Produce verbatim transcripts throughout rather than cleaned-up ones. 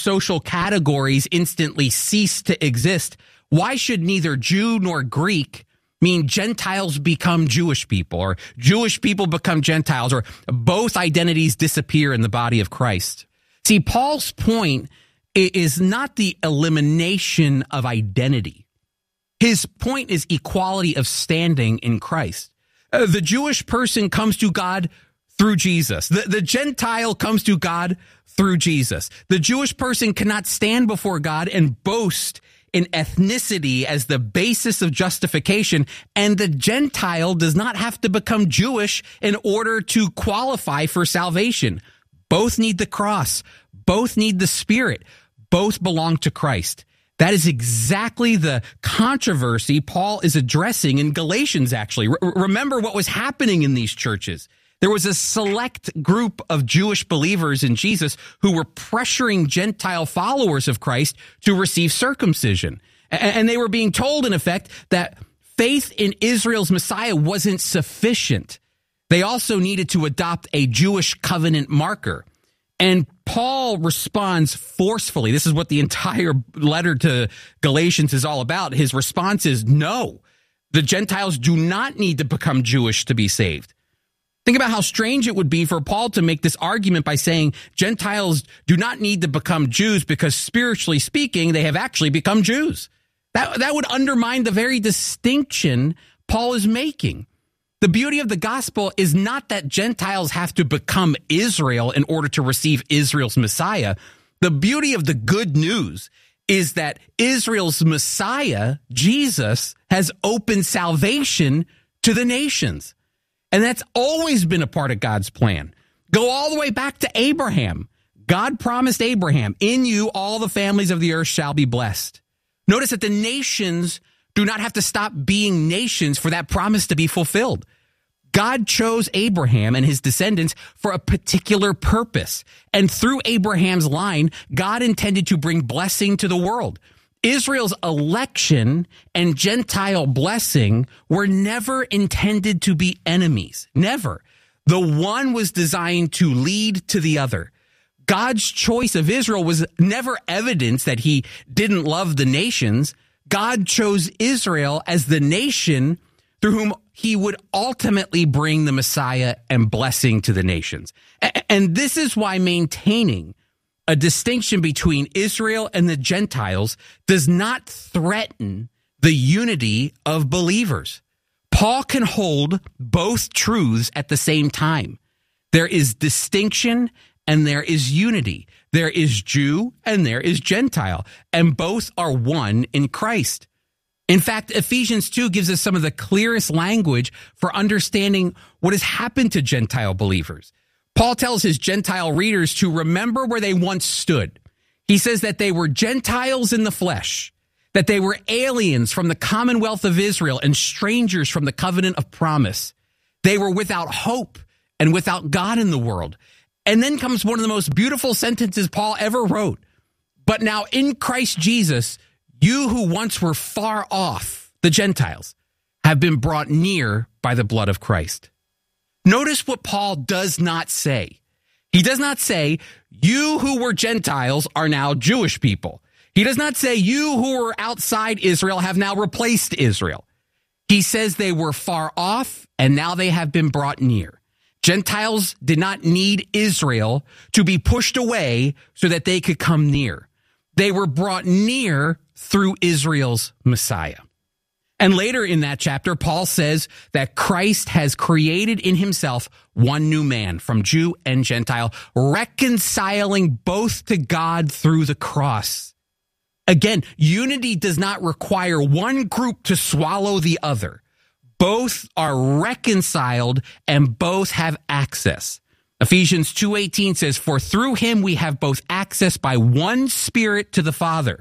social categories instantly cease to exist, why should neither Jew nor Greek mean Gentiles become Jewish people, or Jewish people become Gentiles, or both identities disappear in the body of Christ? See, Paul's point is not the elimination of identity. His point is equality of standing in Christ. Uh, the Jewish person comes to God through Jesus. The, the Gentile comes to God through Jesus. The Jewish person cannot stand before God and boast in ethnicity as the basis of justification, and the Gentile does not have to become Jewish in order to qualify for salvation. Both need the cross. Both need the Spirit. Both belong to Christ. That is exactly the controversy Paul is addressing in Galatians, actually. Re- remember what was happening in these churches. There was a select group of Jewish believers in Jesus who were pressuring Gentile followers of Christ to receive circumcision. And they were being told, in effect, that faith in Israel's Messiah wasn't sufficient. They also needed to adopt a Jewish covenant marker. And Paul responds forcefully. This is what the entire letter to Galatians is all about. His response is no. The Gentiles do not need to become Jewish to be saved. Think about how strange it would be for Paul to make this argument by saying Gentiles do not need to become Jews because spiritually speaking, they have actually become Jews. That, that would undermine the very distinction Paul is making. The beauty of the gospel is not that Gentiles have to become Israel in order to receive Israel's Messiah. The beauty of the good news is that Israel's Messiah, Jesus, has opened salvation to the nations. And that's always been a part of God's plan. Go all the way back to Abraham. God promised Abraham, in you all the families of the earth shall be blessed. Notice that the nations do not have to stop being nations for that promise to be fulfilled. God chose Abraham and his descendants for a particular purpose. And through Abraham's line, God intended to bring blessing to the world. Israel's election and Gentile blessing were never intended to be enemies. Never. The one was designed to lead to the other. God's choice of Israel was never evidence that he didn't love the nations. God chose Israel as the nation through whom he would ultimately bring the Messiah and blessing to the nations. And this is why maintaining a distinction between Israel and the Gentiles does not threaten the unity of believers. Paul can hold both truths at the same time. There is distinction and there is unity. There is Jew and there is Gentile, and both are one in Christ. In fact, Ephesians two gives us some of the clearest language for understanding what has happened to Gentile believers. Paul tells his Gentile readers to remember where they once stood. He says that they were Gentiles in the flesh, that they were aliens from the commonwealth of Israel and strangers from the covenant of promise. They were without hope and without God in the world. And then comes one of the most beautiful sentences Paul ever wrote. But now in Christ Jesus, you who once were far off, the Gentiles, have been brought near by the blood of Christ. Notice what Paul does not say. He does not say, you who were Gentiles are now Jewish people. He does not say, you who were outside Israel have now replaced Israel. He says they were far off and now they have been brought near. Gentiles did not need Israel to be pushed away so that they could come near. They were brought near through Israel's Messiah. And later in that chapter, Paul says that Christ has created in himself one new man from Jew and Gentile, reconciling both to God through the cross. Again, unity does not require one group to swallow the other. Both are reconciled and both have access. Ephesians two eighteen says, for through him we have both access by one Spirit to the Father.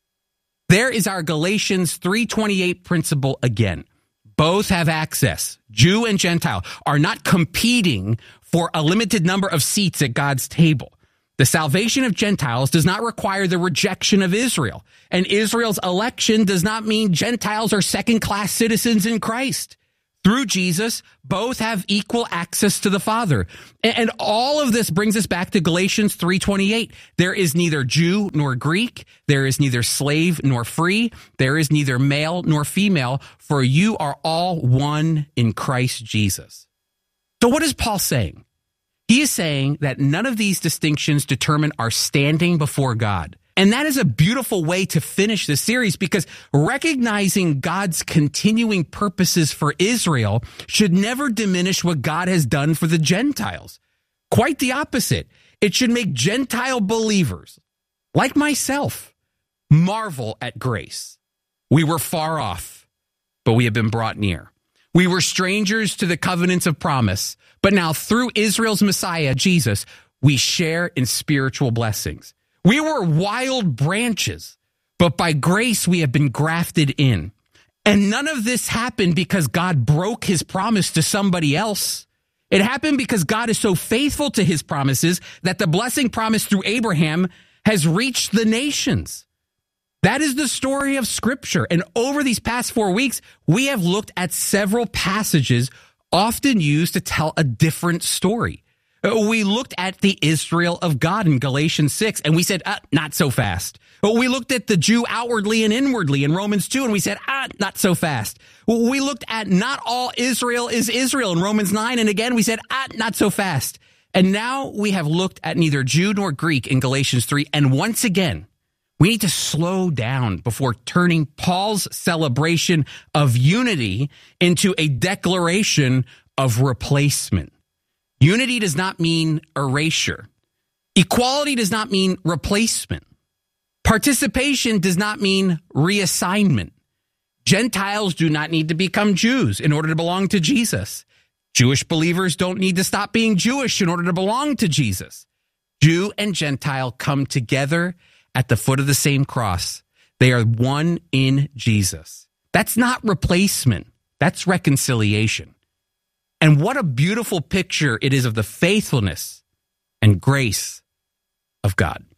There is our Galatians three twenty-eight principle again. Both have access. Jew and Gentile are not competing for a limited number of seats at God's table. The salvation of Gentiles does not require the rejection of Israel, and Israel's election does not mean Gentiles are second-class citizens in Christ. Through Jesus, both have equal access to the Father. And all of this brings us back to Galatians three twenty-eight. There is neither Jew nor Greek. There is neither slave nor free. There is neither male nor female, for you are all one in Christ Jesus. So what is Paul saying? He is saying that none of these distinctions determine our standing before God. And that is a beautiful way to finish this series, because recognizing God's continuing purposes for Israel should never diminish what God has done for the Gentiles. Quite the opposite. It should make Gentile believers, like myself, marvel at grace. We were far off, but we have been brought near. We were strangers to the covenants of promise, but now through Israel's Messiah, Jesus, we share in spiritual blessings. We were wild branches, but by grace we have been grafted in. And none of this happened because God broke his promise to somebody else. It happened because God is so faithful to his promises that the blessing promised through Abraham has reached the nations. That is the story of Scripture. And over these past four weeks, we have looked at several passages often used to tell a different story. We looked at the Israel of God in Galatians six, and we said, ah, not so fast. We looked at the Jew outwardly and inwardly in Romans two, and we said, ah, not so fast. We looked at not all Israel is Israel in Romans nine, and again, we said, ah, not so fast. And now we have looked at neither Jew nor Greek in Galatians three, and once again, we need to slow down before turning Paul's celebration of unity into a declaration of replacement. Unity does not mean erasure. Equality does not mean replacement. Participation does not mean reassignment. Gentiles do not need to become Jews in order to belong to Jesus. Jewish believers don't need to stop being Jewish in order to belong to Jesus. Jew and Gentile come together at the foot of the same cross. They are one in Jesus. That's not replacement. That's reconciliation. And what a beautiful picture it is of the faithfulness and grace of God.